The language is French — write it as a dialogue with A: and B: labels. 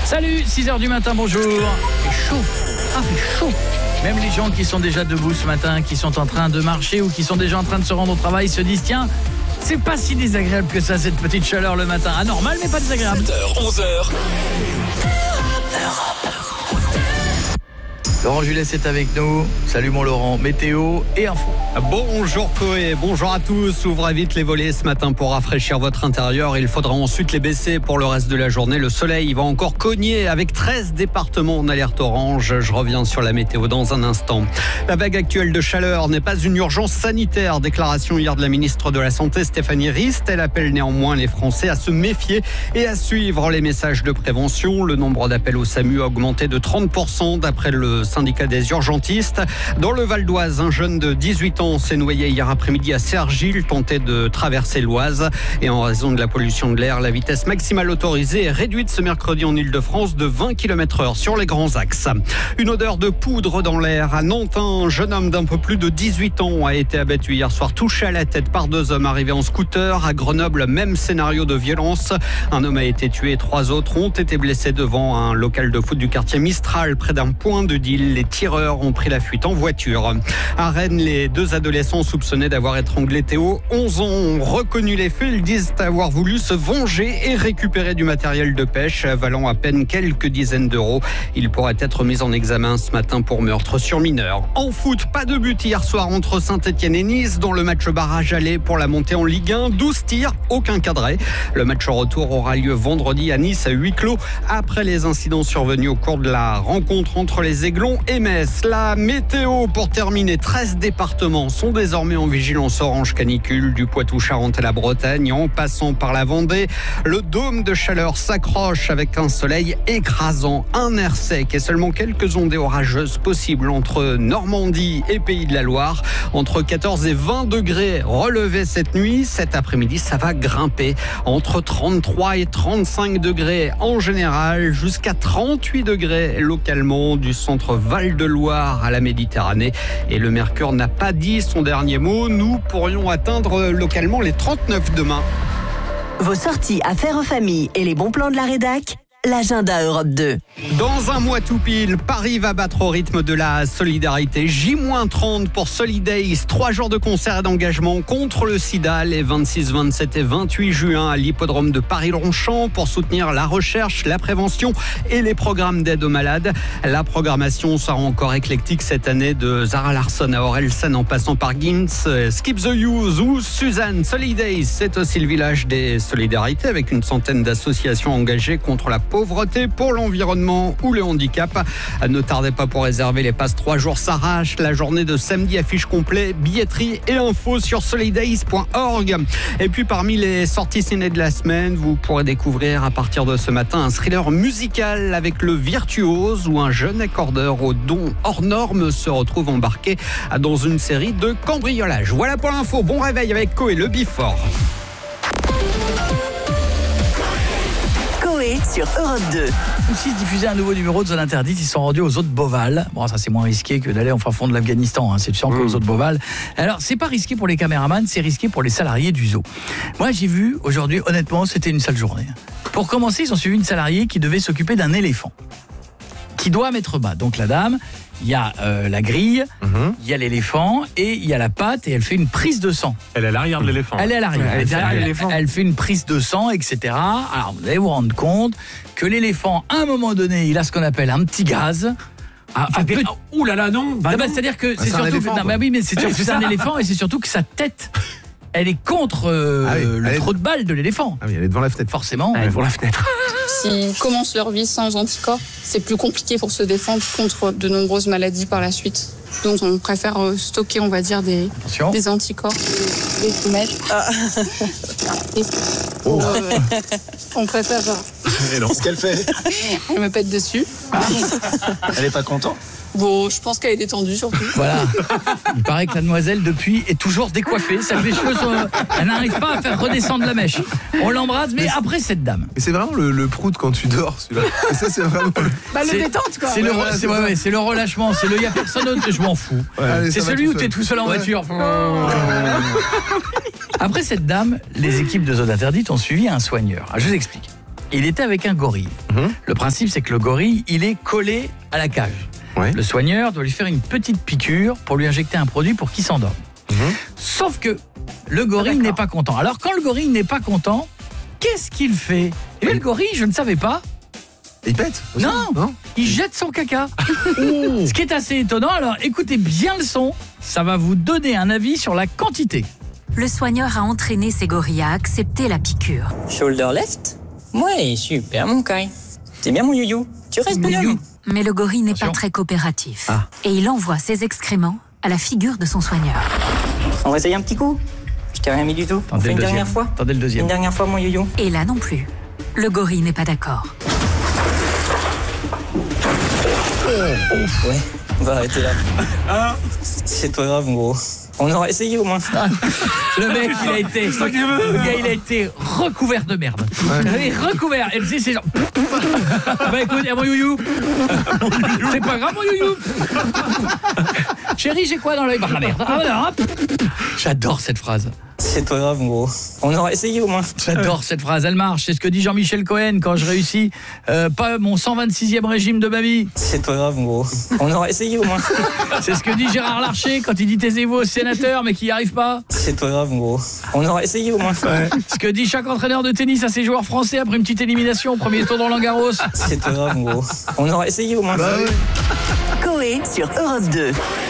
A: Salut, 6h du matin, bonjour. Il fait chaud, fait chaud. Même les gens qui sont déjà debout ce matin, qui sont en train de marcher ou qui sont déjà en train de se rendre au travail se disent tiens, c'est pas si désagréable que ça cette petite chaleur le matin. Anormal mais pas désagréable.
B: 7h, 11h.
A: Laurent Julès est avec nous. Salut mon Laurent, météo et info.
C: Bonjour Koé, bonjour à tous. Ouvrez vite les volets ce matin pour rafraîchir votre intérieur. Il faudra ensuite les baisser pour le reste de la journée. Le soleil va encore cogner avec 13 départements en alerte orange. Je reviens sur la météo dans un instant. La vague actuelle de chaleur n'est pas une urgence sanitaire. Déclaration hier de la ministre de la Santé Stéphanie Rist. Elle appelle néanmoins les Français à se méfier et à suivre les messages de prévention. Le nombre d'appels au SAMU a augmenté de 30% d'après le syndicat des urgentistes. Dans le Val d'Oise, un jeune de 18 ans s'est noyé hier après-midi à Cergy. Il tentait de traverser l'Oise et en raison de la pollution de l'air, la vitesse maximale autorisée est réduite ce mercredi en Ile-de-France de 20 km/h sur les grands axes. Une odeur de poudre dans l'air à Nantes. Un jeune homme d'un peu plus de 18 ans a été abattu hier soir, touché à la tête par deux hommes arrivés en scooter. À Grenoble, même scénario de violence. Un homme a été tué et 3 autres ont été blessés devant un local de foot du quartier Mistral près d'un point de deal. Les tireurs ont pris la fuite en voiture. À Rennes, les 2 adolescents soupçonnés d'avoir étranglé Théo, 11 ans, ont reconnu les faits. Ils disent avoir voulu se venger et récupérer du matériel de pêche valant à peine quelques dizaines d'euros. Il pourrait être mis en examen ce matin pour meurtre sur mineur. En foot, pas de but hier soir entre Saint-Etienne et Nice dans le match barrage aller pour la montée en Ligue 1. 12 tirs, aucun cadré. Le match retour aura lieu vendredi à Nice à huis clos après les incidents survenus au cours de la rencontre entre les Aiglons et Metz. La météo pour terminer, 13 départements sont désormais en vigilance orange canicule, du Poitou-Charentes à la Bretagne en passant par la Vendée. Le dôme de chaleur s'accroche avec un soleil écrasant, un air sec et seulement quelques ondées orageuses possibles entre Normandie et Pays de la Loire. Entre 14 et 20 degrés relevés cette nuit. Cet après-midi, ça va grimper entre 33 et 35 degrés en général, jusqu'à 38 degrés localement du centre Val-de-Loire à la Méditerranée. Et le mercure n'a pas dit son dernier mot. Nous pourrions atteindre localement les 39 demain.
D: Vos sorties affaires en famille et les bons plans de la rédac, l'agenda Europe 2.
C: Dans un mois tout pile, Paris va battre au rythme de la solidarité. J-30 pour Solidays, 3 jours de concerts et d'engagement contre le sida les 26, 27 et 28 juin à l'hippodrome de Paris-Longchamp pour soutenir la recherche, la prévention et les programmes d'aide aux malades. La programmation sera encore éclectique cette année, de Zara Larsson à Orelsan en passant par Ginz, Skip the Use ou Suzanne. Solidays, c'est aussi le village des solidarités avec une centaine d'associations engagées contre la pauvreté, pour l'environnement ou le handicap. Ne tardez pas pour réserver les passes 3 jours s'arrache. La journée de samedi affiche complet, billetterie et infos sur solidays.org. Et puis parmi les sorties ciné de la semaine, vous pourrez découvrir à partir de ce matin un thriller musical avec Le Virtuose, où un jeune accordeur aux dons hors normes se retrouve embarqué dans une série de cambriolages. Voilà pour l'info. Bon réveil avec Koé, le Before.
D: Sur Europe 2.
A: Aussi diffuser un nouveau numéro de Zone Interdite, ils sont rendus aux eaux de Beauval. Bon, ça c'est moins risqué que d'aller en fin fond de l'Afghanistan, c'est sûr que aux eaux de Beauval. Alors, c'est pas risqué pour les caméramans, c'est risqué pour les salariés du zoo. Moi, j'ai vu aujourd'hui, honnêtement, c'était une sale journée. Pour commencer, ils ont suivi une salariée qui devait s'occuper d'un éléphant qui doit mettre bas. Donc la dame, il y a la grille, il y a l'éléphant et il y a la patte, et elle fait une prise de sang.
E: Elle est à l'arrière de l'éléphant.
A: Elle est à l'arrière. Elle est derrière l'éléphant. Elle fait une prise de sang, etc. Alors, vous allez vous rendre compte que l'éléphant, à un moment donné, il a ce qu'on appelle un petit gaz.
E: Ouh là là, non. Bah,
A: c'est-à-dire que c'est surtout que c'est un éléphant, et c'est surtout que sa tête, elle est contre le trou de balle de l'éléphant.
F: Ah oui, elle est devant la fenêtre.
A: Forcément.
E: Elle est devant la fenêtre.
G: S'ils commencent leur vie sans anticorps, c'est plus compliqué pour se défendre contre de nombreuses maladies par la suite. Donc on préfère stocker, on va dire, des anticorps, des fumées. On préfère...
F: Et non, ce qu'elle fait.
G: Elle me pète dessus.
F: Elle est pas contente.
G: Bon, je pense qu'elle est détendue surtout.
A: Voilà. Il paraît que la demoiselle, depuis, est toujours décoiffée. Les cheveux elle n'arrive pas à faire redescendre la mèche. On l'embrasse, mais après cette dame.
F: Et c'est vraiment le prout quand tu dors, celui-là. Et ça, c'est vraiment...
G: le détente, quoi.
A: C'est le relâchement. C'est le il n'y a personne d'autre, je m'en fous.
F: Ouais,
A: c'est celui où tu es tout seul en voiture. Après cette dame, les équipes de Zone Interdite ont suivi un soigneur. Je vous explique. Il était avec un gorille. Le principe, c'est que le gorille, il est collé à la cage.
F: Ouais.
A: Le soigneur doit lui faire une petite piqûre pour lui injecter un produit pour qu'il s'endorme. Sauf que le gorille n'est pas content. Alors quand le gorille n'est pas content, qu'est-ce qu'il fait? Et bien, le gorille, je ne savais pas.
F: Il pète aussi,
A: Non, il jette son caca. Ce qui est assez étonnant. Alors écoutez bien le son, ça va vous donner un avis sur la quantité.
B: Le soigneur a entraîné ses gorilles à accepter la piqûre.
H: Shoulder left? Ouais, super mon Kai. C'est bien mon youyou. Tu restes bonhomme.
B: Mais le gorille n'est pas
A: Attention.
B: très coopératif. Et il envoie ses excréments à la figure de son soigneur.
H: On va essayer un petit coup? Je t'ai rien mis du tout. On fait une dernière fois?
A: Attendez le deuxième.
H: Une dernière fois mon youyou.
B: Et là non plus. Le gorille n'est pas d'accord.
H: Ouais, on va arrêter là. C'est pas grave, gros. On aura essayé au moins.
A: Le mec, le gars, il a été recouvert de merde. Il est recouvert. Et c'est genre. Bah écoute, mon youyou. C'est pas grave, mon youyou. Chérie, j'ai quoi dans l'œil? Bah la merde. Ah, non. J'adore cette phrase.
H: C'est pas grave, gros. On aura essayé au moins.
A: J'adore cette phrase, elle marche. C'est ce que dit Jean-Michel Cohen quand je réussis pas mon 126e régime de ma vie.
H: C'est pas grave, gros. On aura essayé au moins.
A: C'est ce que dit Gérard Larcher quand il dit taisez-vous au sénateur mais qu'il n'y arrive pas.
H: C'est pas grave, gros. On aura essayé au moins.
A: Ce que dit chaque entraîneur de tennis à ses joueurs français après une petite élimination au premier tour de Roland-Garros.
H: C'est pas grave, gros. On aura essayé au moins.
D: Coé sur Europe 2.